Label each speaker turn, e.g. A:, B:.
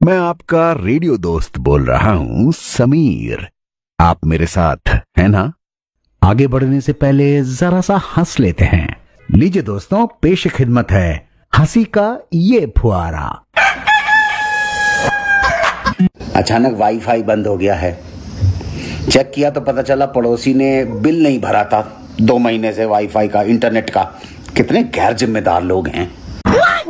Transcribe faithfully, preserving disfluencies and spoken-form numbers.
A: मैं आपका रेडियो दोस्त बोल रहा हूं समीर। आप मेरे साथ हैं ना? आगे बढ़ने से पहले जरा सा हंस लेते हैं। लीजिए दोस्तों, पेश खिदमत है हंसी का ये फुहारा।
B: अचानक वाईफाई बंद हो गया है। चेक किया तो पता चला पड़ोसी ने बिल नहीं भरा था दो महीने से वाईफाई का, इंटरनेट का। कितने गैर जिम्मेदार लोग हैं।